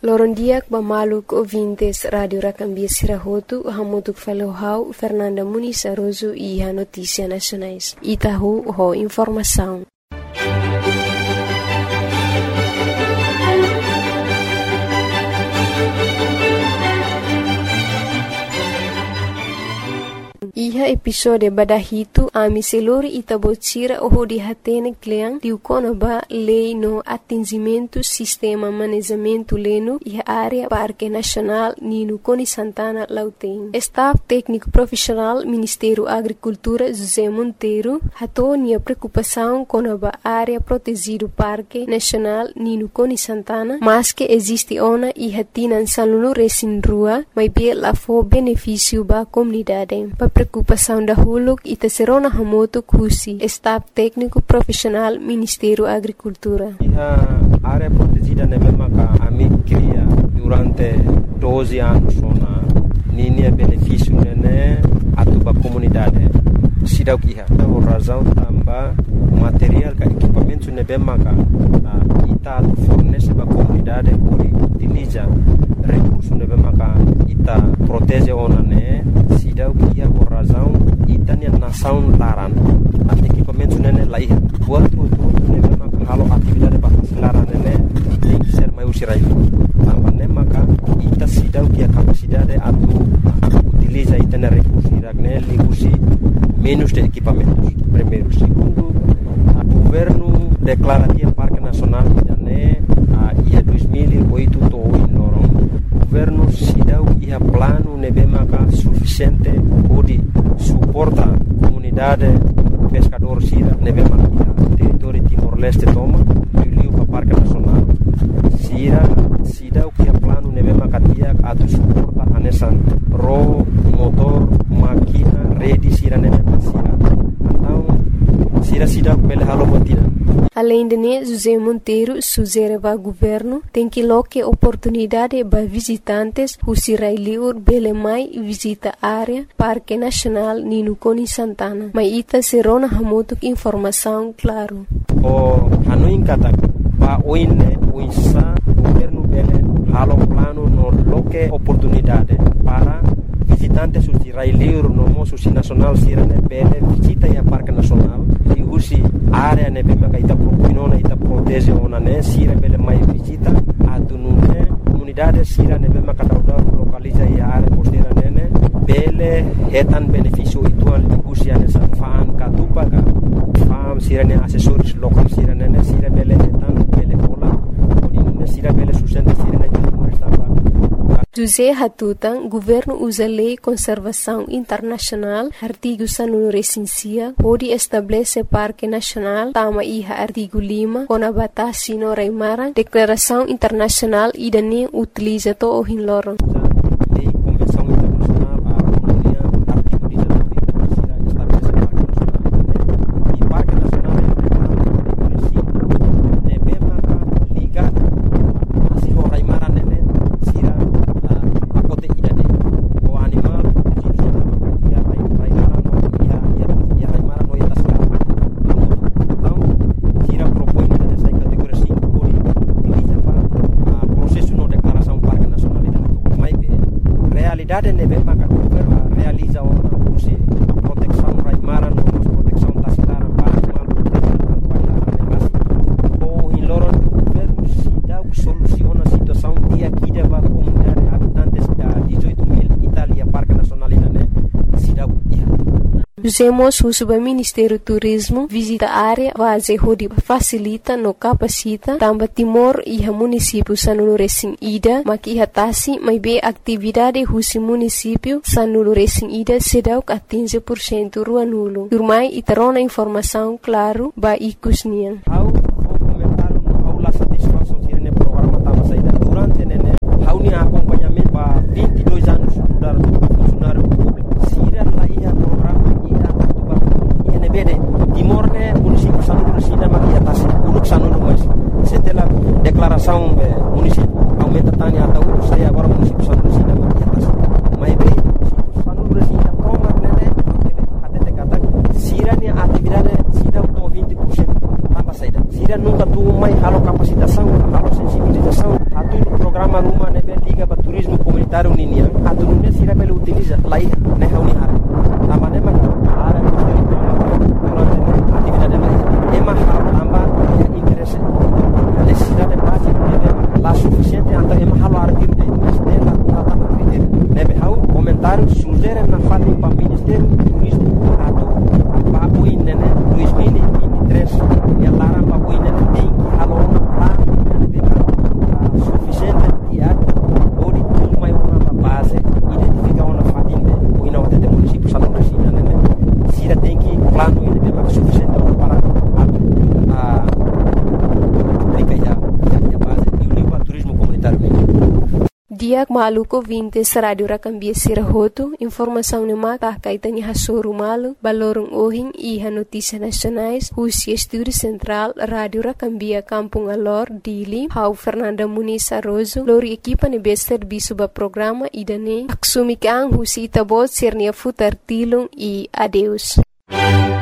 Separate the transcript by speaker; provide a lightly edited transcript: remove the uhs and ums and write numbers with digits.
Speaker 1: Lorondiak Bamaluk ouvintes Rádio Racambia Sirahotu, Hamutuk Falohau, Fernanda Muniz Aroso e a Notícia Nacionais. Itahu, ho informação. Iha episode badahito ami selori itabotira oho di hatene kleang diukona ba lei no atingimento sistema manejamento leno iha área Parque Nacional Nino Coni Santana Lauteng. Staff técnico profissional Ministério Agricultura José Monteiro hatou nia preocupação com a área protegido Parque Nacional Nino Coni Santana, mas que existe ona iha tinan salunu resin rua, mas be la fo benefício ba comunidade. Preocupação da Huluk e Tesserona Hamoto Kusi, Staff Técnico Profissional Ministério Agricultura.
Speaker 2: A área protegida na mesma que a mim cria durante 12 anos na linha benefício né a tua comunidade. Sidau kiha, por razão também material que equipamento na mesma que ita fornece para a comunidade por utiliza recursos na mesma que ita protege ona né. Sidau kiha por razão ita nia nação laran equipamento nene lá ia buat tudo nene maka halo atividade para laran nene tem que ser mais usirai também nene maka ita sidau kiha capacidade atu utiliza ita na recursos iragne ligusi menos de equipamentos primeiro segundo o governo declara que Parque Nacional né ia 2008 to in Lorong governo sidau ia plano nebe maka suficiente pode suporta comunidade pescador sira nebe maka território Timor-Leste toma liu para Parque Nacional sira sidau ia plano nebe maka dia atu suporta anesan ro motor máquina rede sira nebe sira então sira sidau pele halo botina.
Speaker 1: Além de né, José Monteiro sugere ao governo tem que loque oportunidade para visitantes who sirai liur belemai visita área Parque Nacional Nino Coni Santana. Mas ita serona hamotuk informação claro.
Speaker 2: O hanuin kata pa oine uisa governo bele halo plano no loque oportunidade para visitantes who sirai liur no moço nacional sirane bele visita ya Parque Nacional e usi área ne bema ita propinona ita protege ona ne sira bele mai visita atunune comunidade sira ne bema kadauda localiza ya área costeira nene bele hetan benefício ituan ligusia ne fan katupaga fam sira ne assessores local sira nene sira bele hetan bele pola odine sira bele sustenta sira ne
Speaker 1: José Hatutan, governo usa lei conservação internacional, artigo sanunu recensia, pode estabelecer Parque Nacional, tama iha artigo 5, com a batasi no Reimaran, declaração internacional e dani utiliza to o hinloron. Usemos o Ministério do Turismo visita a área vaze hodi facilita no capacita tamba Timor e município sanulu resin ida maki hatasi mai be atividade husi município sanulu resin ida sedau a 15% ruanulu. Turmai itarona informação claro ba ikusnian.
Speaker 2: Au comentário no aula satisfação sirene programa tava saída durante nene hauni acompanhamento ba 22 anos mudar funcionário público sira lá ia programa bede Timor-Leste município sanulu sida maki atasi uluk sanulu mas setelah declaração município aumenta tani atau saya agora município sanulu sida maki atasi mai be município sanulu sida proma nene hate kata sira ni atividade sida to 20% tambah saida sira nunca tu mai halo capacitação halo sensibilização atu programa rumah sira pelo utiliza lá né reunir a maneira a área durante a atividade lá é mais também interesse necessidade de base de lá suficiente então é mais halo artigo de mas dela tratava critério deve hau comentário sugere na fala para o Ministério do Turismo para o INE 2023 e a Lara para o INE tem que halo lá suficiente diário ou de tudo mais uma base identificar uma fadinha o INE até município salão da China né se tem que plano ele tem mais suficiente para aplicar a base e o livro turismo comunitário
Speaker 1: Diak maluko vintes radio rakambia sirahoto informação ni mata kaitan hasoru malu balorong ohing iha notícias nacionais Rusia Estúdio Central Radio Rakambia Kampung Alor Dili Hau Fernanda Muniz Arrozo lori equipa ni bester bisuba programa idane aksumi kang Rusia itabot sirnia futar tilung e adeus